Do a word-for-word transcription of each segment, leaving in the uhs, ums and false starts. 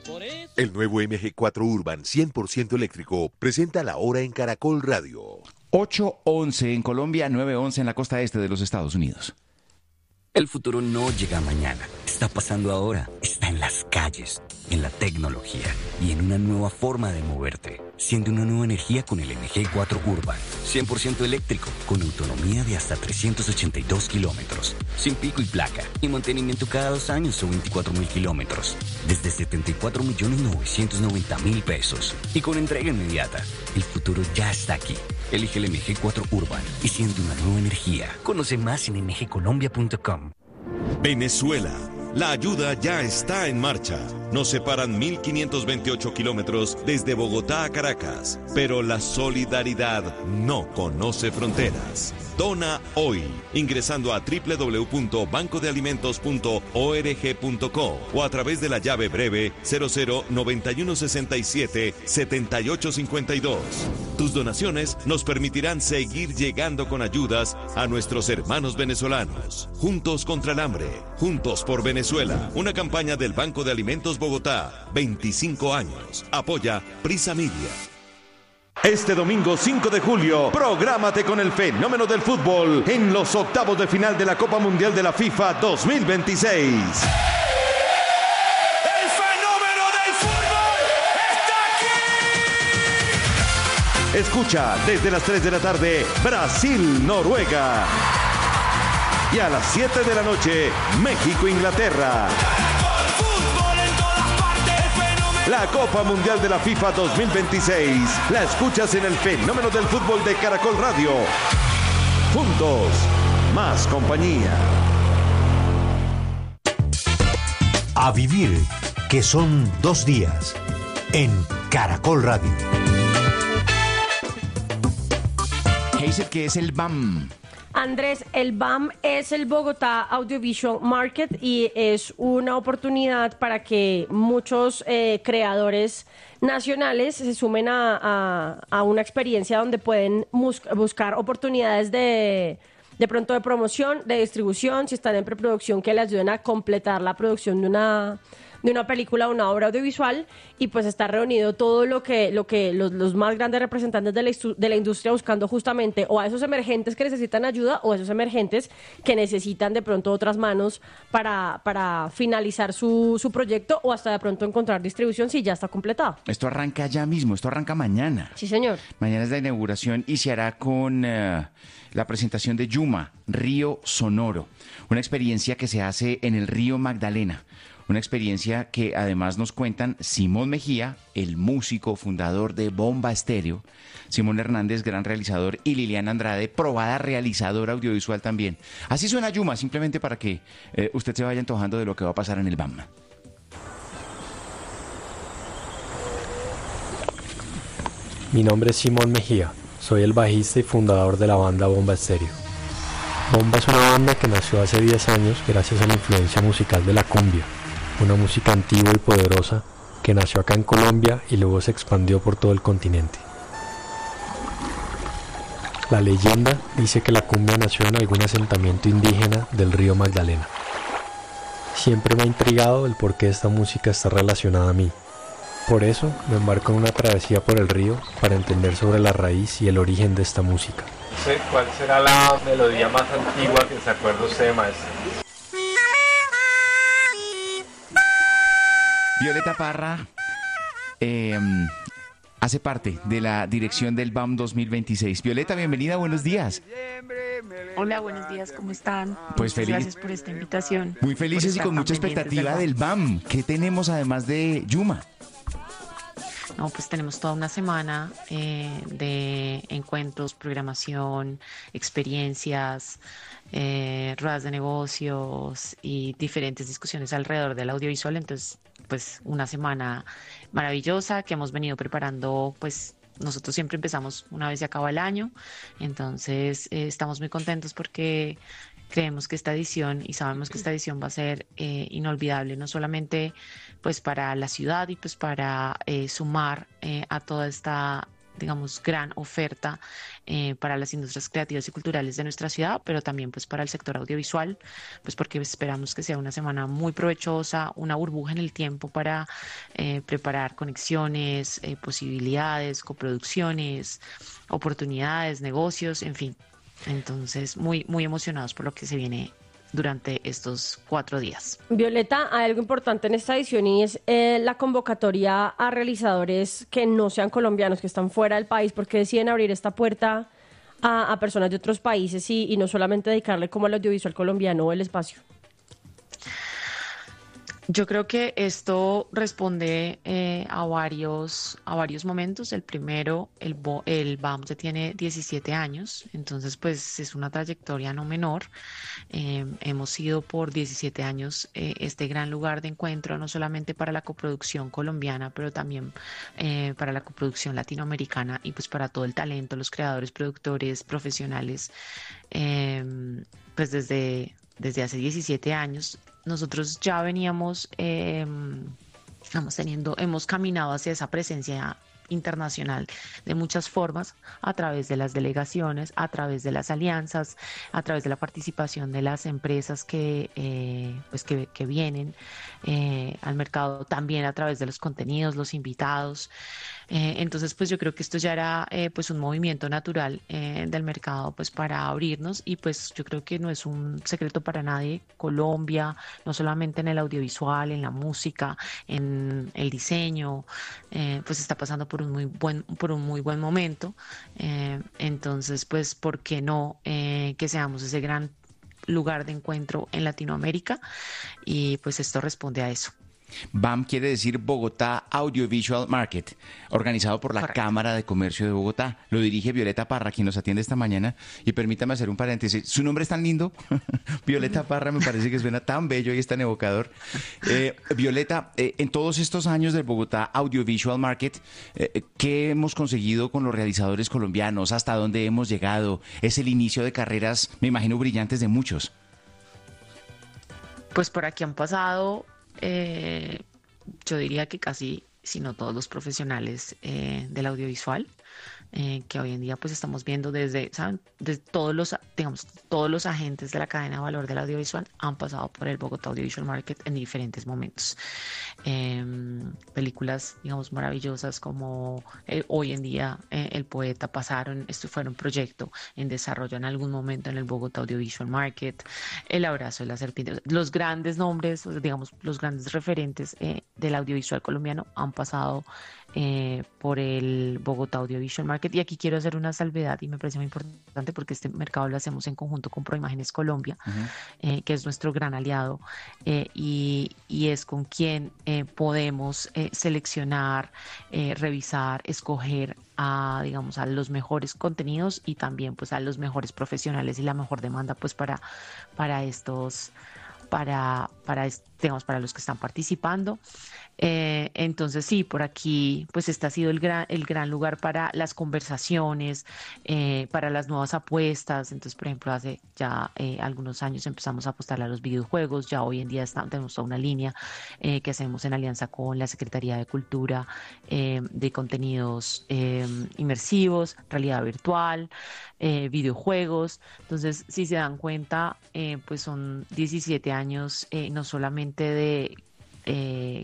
El nuevo M G cuatro Urban cien por ciento eléctrico presenta la hora en Caracol Radio. ocho once en Colombia, nueve once en la costa este de los Estados Unidos. El futuro no llega mañana, está pasando ahora, está en las calles, en la tecnología y en una nueva forma de moverte. Siente una nueva energía con el M G cuatro Urban, cien por ciento eléctrico, con autonomía de hasta trescientos ochenta y dos kilómetros, sin pico y placa, y mantenimiento cada dos años o veinticuatro mil kilómetros, desde setenta y cuatro millones novecientos noventa mil pesos, y con entrega inmediata. El futuro ya está aquí. Elige el M G cuatro Urban y siente una nueva energía. Conoce más en m g colombia punto com. Venezuela. La ayuda ya está en marcha. Nos separan mil quinientos veintiocho kilómetros desde Bogotá a Caracas, pero la solidaridad no conoce fronteras. Dona hoy, ingresando a doble u doble u doble u punto banco de alimentos punto org punto co o a través de la llave breve cero cero noventa y uno sesenta y siete setenta y ocho cincuenta y dos. Tus donaciones nos permitirán seguir llegando con ayudas a nuestros hermanos venezolanos. Juntos contra el hambre, juntos por Venezuela. Una campaña del Banco de Alimentos Bogotá. veinticinco años. Apoya Prisa Media. Este domingo cinco de julio, prográmate con el fenómeno del fútbol en los octavos de final de la Copa Mundial de la FIFA dos mil veintiséis. ¡El fenómeno del fútbol está aquí! Escucha desde las tres de la tarde Brasil-Noruega. Y a las siete de la noche, México-Inglaterra. La Copa Mundial de la FIFA dos mil veintiséis la escuchas en el fenómeno del fútbol de Caracol Radio. Juntos, más compañía. A vivir, que son dos días, en Caracol Radio. Hazel, ¿qué es el B A M? Andrés, el B A M es el Bogotá Audiovisual Market y es una oportunidad para que muchos eh, creadores nacionales se sumen a, a, a una experiencia donde pueden mus- buscar oportunidades de, de pronto de promoción, de distribución, si están en preproducción, que les ayuden a completar la producción de una... de una película o una obra audiovisual, y pues está reunido todo lo que lo que los, los más grandes representantes de la, de la industria buscando justamente o a esos emergentes que necesitan ayuda o a esos emergentes que necesitan de pronto otras manos para, para finalizar su, su proyecto o hasta de pronto encontrar distribución si ya está completado. Esto arranca ya mismo, esto arranca mañana. Sí, señor. Mañana es la inauguración y se hará con uh, la presentación de Yuma, Río Sonoro, una experiencia que se hace en el río Magdalena. Una experiencia que además nos cuentan Simón Mejía, el músico fundador de Bomba Estéreo, Simón Hernández, gran realizador, y Liliana Andrade, probada realizadora audiovisual también. Así suena Yuma, simplemente para que eh, usted se vaya antojando de lo que va a pasar en el B A M. Mi nombre es Simón Mejía, soy el bajista y fundador de la banda Bomba Estéreo. Bomba es una banda que nació hace diez años gracias a la influencia musical de la cumbia, una música antigua y poderosa que nació acá en Colombia y luego se expandió por todo el continente. La leyenda dice que la cumbia nació en algún asentamiento indígena del río Magdalena. Siempre me ha intrigado el por qué esta música está relacionada a mí. Por eso me embarco en una travesía por el río para entender sobre la raíz y el origen de esta música. ¿Cuál será la melodía más antigua que se acuerda usted, maestro? Violeta Parra eh, hace parte de la dirección del B A M dos mil veintiséis. Violeta, bienvenida, buenos días. Hola, buenos días, ¿cómo están? Pues Muchas feliz. Gracias por esta invitación. Muy felices y con mucha expectativa del B A M. ¿Qué tenemos además de Yuma? No, pues tenemos toda una semana eh, de encuentros, programación, experiencias, eh, ruedas de negocios y diferentes discusiones alrededor del audiovisual. Entonces, pues una semana maravillosa que hemos venido preparando, pues nosotros siempre empezamos una vez se acaba el año, entonces eh, estamos muy contentos porque creemos que esta edición y sabemos que esta edición va a ser eh, inolvidable, no solamente pues para la ciudad y pues para eh, sumar eh, a toda esta digamos, gran oferta eh, para las industrias creativas y culturales de nuestra ciudad, pero también pues para el sector audiovisual, pues porque esperamos que sea una semana muy provechosa, una burbuja en el tiempo para eh, preparar conexiones, eh, posibilidades, coproducciones, oportunidades, negocios, en fin. Entonces, muy, muy emocionados por lo que se viene durante estos cuatro días. Violeta, hay algo importante en esta edición y es eh, la convocatoria a realizadores que no sean colombianos, que están fuera del país, porque deciden abrir esta puerta a, a personas de otros países y, y no solamente dedicarle como al audiovisual colombiano el espacio. Yo creo que esto responde eh, a varios a varios momentos. El primero, el, bo, el B A M ya tiene diecisiete años, entonces pues es una trayectoria no menor. Eh, hemos sido por diecisiete años eh, este gran lugar de encuentro, no solamente para la coproducción colombiana, pero también eh, para la coproducción latinoamericana y pues para todo el talento, los creadores, productores, profesionales, eh, pues desde, desde hace diecisiete años. Nosotros ya veníamos, eh, vamos teniendo, hemos caminado hacia esa presencia internacional de muchas formas, a través de las delegaciones, a través de las alianzas, a través de la participación de las empresas que, eh, pues que, que vienen eh, al mercado, también a través de los contenidos, los invitados. Eh, entonces, pues yo creo que esto ya era eh, pues un movimiento natural eh, del mercado pues para abrirnos y pues yo creo que no es un secreto para nadie. Colombia, no solamente en el audiovisual, en la música, en el diseño, eh, pues está pasando por un muy buen, por un muy buen momento. Eh, entonces, pues, ¿por qué no eh, que seamos ese gran lugar de encuentro en Latinoamérica? Y pues esto responde a eso. B A M quiere decir Bogotá Audiovisual Market, organizado por la Correcto. Cámara de Comercio de Bogotá. Lo dirige Violeta Parra, quien nos atiende esta mañana. Y permítame hacer un paréntesis. Su nombre es tan lindo. Violeta Parra me parece que suena tan bello y es tan evocador. Eh, Violeta, eh, en todos estos años del Bogotá Audiovisual Market, eh, ¿qué hemos conseguido con los realizadores colombianos? ¿Hasta dónde hemos llegado? Es el inicio de carreras, me imagino, brillantes de muchos. Pues por aquí han pasado... Eh, yo diría que casi, si no todos los profesionales eh, del audiovisual, eh, que hoy en día pues estamos viendo desde, ¿saben? Desde todos los, digamos, todos los agentes de la cadena de valor del audiovisual han pasado por el Bogotá Audiovisual Market en diferentes momentos. Eh, películas, digamos, maravillosas como eh, hoy en día eh, El Poeta pasaron, esto fue un proyecto en desarrollo en algún momento en el Bogotá Audiovisual Market, El Abrazo de la Serpiente, los grandes nombres, digamos, los grandes referentes eh, del audiovisual colombiano han pasado eh, por el Bogotá Audiovisual Market. Y aquí quiero hacer una salvedad y me parece muy importante porque este mercado lo hacemos en conjunto con Proimágenes Colombia, uh-huh. eh, que es nuestro gran aliado eh, y, y es con quien eh, podemos eh, seleccionar, eh, revisar, escoger a, digamos, a los mejores contenidos y también pues a los mejores profesionales y la mejor demanda pues para, para estos, para, para, digamos, para los que están participando. Eh, entonces sí, por aquí pues este ha sido el gran, el gran lugar para las conversaciones, eh, para las nuevas apuestas. Entonces, por ejemplo, hace ya eh, algunos años empezamos a apostar a los videojuegos, ya hoy en día estamos, tenemos toda una línea eh, que hacemos en alianza con la Secretaría de Cultura eh, de contenidos eh, inmersivos, realidad virtual, eh, videojuegos. Entonces, si se dan cuenta, eh, pues son diecisiete años eh, no solamente de... Eh,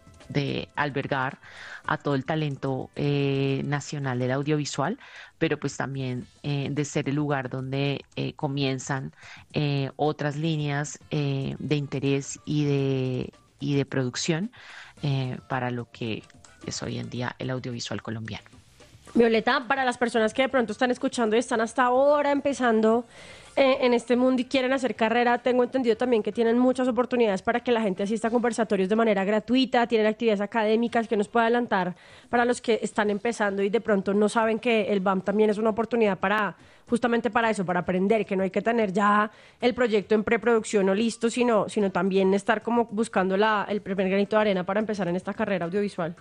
de albergar a todo el talento eh, nacional del audiovisual, pero pues también eh, de ser el lugar donde eh, comienzan eh, otras líneas eh, de interés y de, y de producción eh, para lo que es hoy en día el audiovisual colombiano. Violeta, para las personas que de pronto están escuchando y están hasta ahora empezando eh, en este mundo y quieren hacer carrera, tengo entendido también que tienen muchas oportunidades para que la gente asista a conversatorios de manera gratuita, tienen actividades académicas que nos puede adelantar para los que están empezando y de pronto no saben que el B A M también es una oportunidad para, justamente para eso, para aprender, que no hay que tener ya el proyecto en preproducción o listo, sino, sino también estar como buscando la, el primer granito de arena para empezar en esta carrera audiovisual.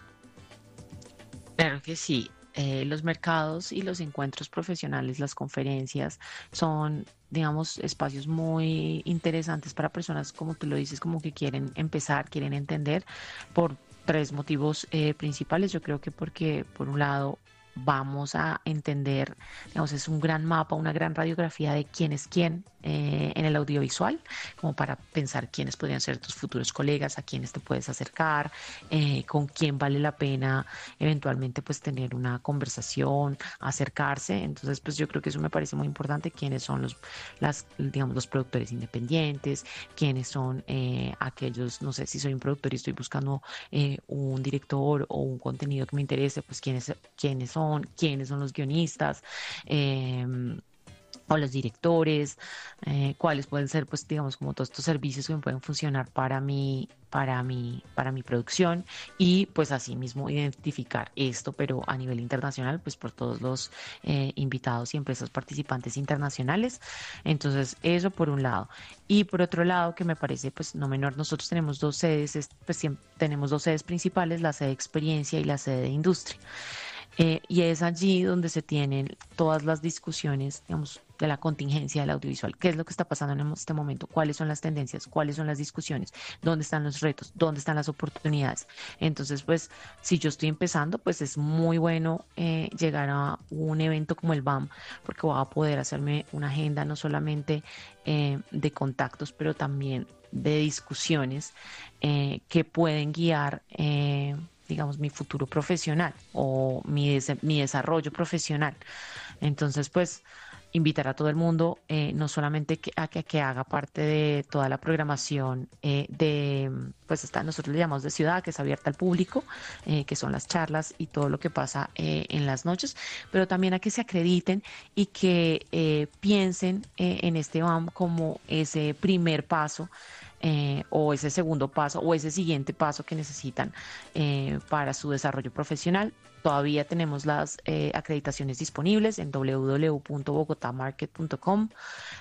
Claro que sí. Eh, los mercados y los encuentros profesionales, las conferencias, son, digamos, espacios muy interesantes para personas, como tú lo dices, como que quieren empezar, quieren entender, por tres motivos eh, principales. Yo creo que porque, por un lado, vamos a entender, digamos, es un gran mapa, una gran radiografía de quién es quién eh, en el audiovisual, como para pensar quiénes podrían ser tus futuros colegas, a quiénes te puedes acercar, eh, con quién vale la pena eventualmente pues tener una conversación, acercarse. Entonces pues yo creo que eso me parece muy importante, quiénes son los, las, digamos, los productores independientes, quiénes son eh, aquellos, no sé, si soy un productor y estoy buscando eh, un director o un contenido que me interese, pues quiénes, quiénes son, quiénes son los guionistas, eh, o los directores, eh, cuáles pueden ser, pues, digamos, como todos estos servicios que me pueden funcionar para mi, para mi, para mi producción, y pues así mismo identificar esto, pero a nivel internacional, pues por todos los eh, invitados y empresas participantes internacionales. Entonces, eso por un lado. Y por otro lado, que me parece pues no menor, nosotros tenemos dos sedes, pues siempre tenemos dos sedes principales, la sede de experiencia y la sede de industria. Eh, y es allí donde se tienen todas las discusiones, digamos, de la contingencia del audiovisual. ¿Qué es lo que está pasando en este momento? ¿Cuáles son las tendencias? ¿Cuáles son las discusiones? ¿Dónde están los retos? ¿Dónde están las oportunidades? Entonces, pues, si yo estoy empezando, pues es muy bueno eh, llegar a un evento como el B A M, porque voy a poder hacerme una agenda no solamente eh, de contactos, pero también de discusiones eh, que pueden guiar eh, digamos, mi futuro profesional o mi, des- mi desarrollo profesional. Entonces, pues, invitar a todo el mundo, eh, no solamente que, a que, que haga parte de toda la programación eh, de, pues, está, nosotros le llamamos de ciudad, que es abierta al público, eh, que son las charlas y todo lo que pasa eh, en las noches, pero también a que se acrediten y que eh, piensen eh, en este B A M como ese primer paso, Eh, o ese segundo paso o ese siguiente paso que necesitan eh, para su desarrollo profesional. Todavía tenemos las eh, acreditaciones disponibles en w w w punto bogotá market punto com.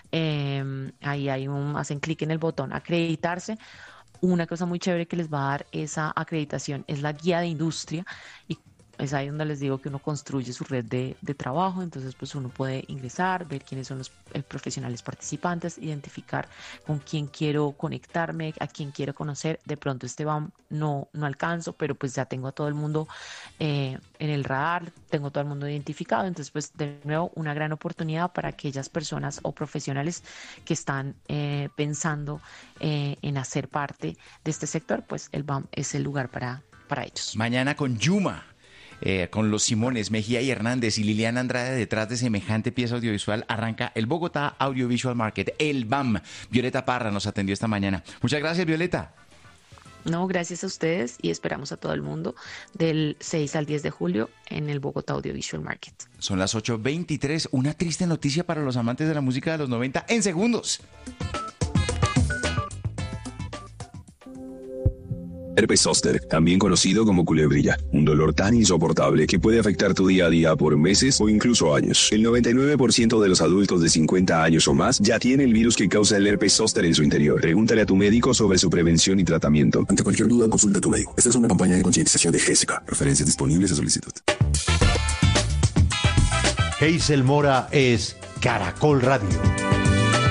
Eh, ahí hay un, hacen clic en el botón acreditarse. Una cosa muy chévere que les va a dar esa acreditación es la guía de industria, y es ahí donde les digo que uno construye su red de, de trabajo. Entonces pues uno puede ingresar, ver quiénes son los eh, profesionales participantes, identificar con quién quiero conectarme, a quién quiero conocer. De pronto este B A M no, no alcanzo, pero pues ya tengo a todo el mundo eh, en el radar, tengo todo el mundo identificado. Entonces pues de nuevo una gran oportunidad para aquellas personas o profesionales que están eh, pensando eh, en hacer parte de este sector, pues el B A M es el lugar para, para ellos. Mañana con Yuma. Eh, con los Simones, Mejía y Hernández y Liliana Andrade detrás de semejante pieza audiovisual, arranca el Bogotá Audiovisual Market, el B A M. Violeta Parra nos atendió esta mañana. Muchas gracias, Violeta. No, gracias a ustedes, y esperamos a todo el mundo del seis al diez de julio en el Bogotá Audiovisual Market. Son las ocho veintitrés. Una triste noticia para los amantes de la música de los noventa en segundos. Herpes zóster, también conocido como culebrilla, un dolor tan insoportable que puede afectar tu día a día por meses o incluso años. El noventa y nueve por ciento de los adultos de cincuenta años o más ya tiene el virus que causa el herpes zóster en su interior. Pregúntale a tu médico sobre su prevención y tratamiento. Ante cualquier duda, consulta a tu médico. Esta es una campaña de concientización de G S K. Referencias disponibles a solicitud. Hazel Mora es Caracol Radio.